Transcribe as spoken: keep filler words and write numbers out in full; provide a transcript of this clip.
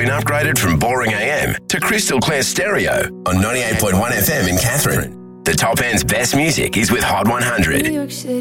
been upgraded from boring A M to crystal clear stereo on ninety-eight point one F M in Catherine. The top end's best music is with Hot one hundred. New York City.